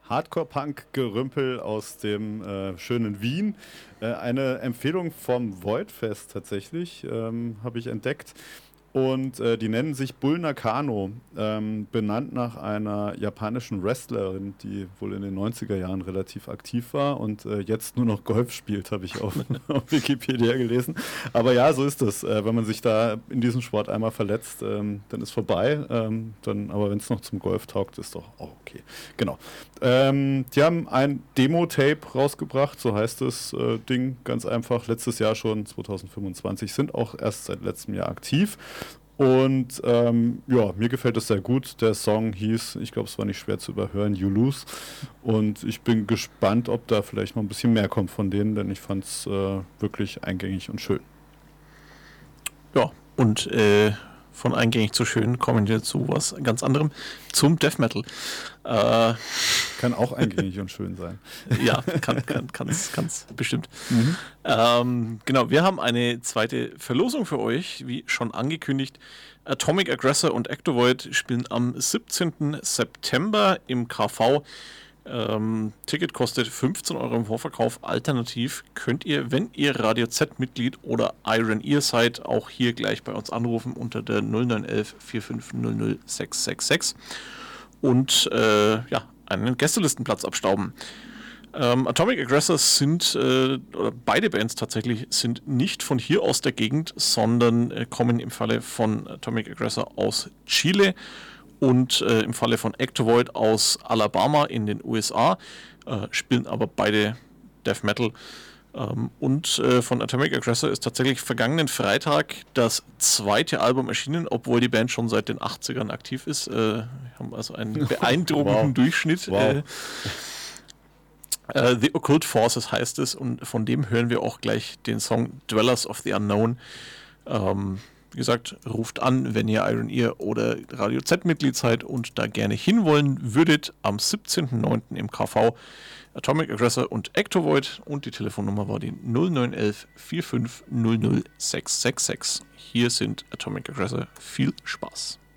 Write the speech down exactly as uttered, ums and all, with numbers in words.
Hardcore-Punk-Gerümpel aus dem äh, schönen Wien. Äh, eine Empfehlung vom Voidfest tatsächlich, ähm, habe ich entdeckt. Und äh, die nennen sich Bull Nakano, ähm, benannt nach einer japanischen Wrestlerin, die wohl in den neunziger Jahren relativ aktiv war und äh, jetzt nur noch Golf spielt, habe ich auf, auf Wikipedia gelesen. Aber ja, so ist es. Äh, wenn man sich da in diesem Sport einmal verletzt, ähm, dann ist vorbei. Ähm, dann, aber wenn es noch zum Golf taugt, ist doch auch okay. Genau. Ähm, die haben ein Demo-Tape rausgebracht, so heißt das äh, Ding, ganz einfach. Letztes Jahr schon, zwanzig fünfundzwanzig, sind auch erst seit letztem Jahr aktiv. Und ähm, ja, mir gefällt es sehr gut. Der Song hieß, ich glaube, es war nicht schwer zu überhören, You Lose. Und ich bin gespannt, ob da vielleicht noch ein bisschen mehr kommt von denen, denn ich fand es äh, wirklich eingängig und schön. Ja, und äh, von eingängig zu schön kommen wir zu was ganz anderem, zum Death Metal. Äh, kann auch eingängig und schön sein. Ja, kann kann kann's, kann's bestimmt. Mhm. Ähm, genau, wir haben eine zweite Verlosung für euch, wie schon angekündigt. Atomic Aggressor und Ectovoid spielen am siebzehnten September im K V. Ähm, Ticket kostet fünfzehn Euro im Vorverkauf. Alternativ könnt ihr, wenn ihr Radio Z-Mitglied oder Iron Ear seid, auch hier gleich bei uns anrufen unter der null neun eins eins vier fünf null null sechs sechs sechs und äh, ja, einen Gästelistenplatz abstauben. Ähm, Atomic Aggressors sind, äh, oder beide Bands tatsächlich, sind nicht von hier aus der Gegend, sondern äh, kommen im Falle von Atomic Aggressor aus Chile und äh, im Falle von Ectovoid aus Alabama in den U S A, äh, spielen aber beide Death Metal. Ähm, und äh, von Atomic Aggressor ist tatsächlich vergangenen Freitag das zweite Album erschienen, obwohl die Band schon seit den achtzigern aktiv ist. Äh, haben also einen beeindruckenden wow. Durchschnitt. Wow. Äh, The Occult Forces heißt es, und von dem hören wir auch gleich den Song Dwellers of the Unknown. Ähm, Wie gesagt, ruft an, wenn ihr Iron Ear oder Radio Z-Mitglied seid und da gerne hinwollen würdet. Am siebzehnten neunten im K V Atomic Aggressor und Ectovoid, und die Telefonnummer war die null neun eins eins vier fünf null null sechs sechs sechs. Hier sind Atomic Aggressor. Viel Spaß.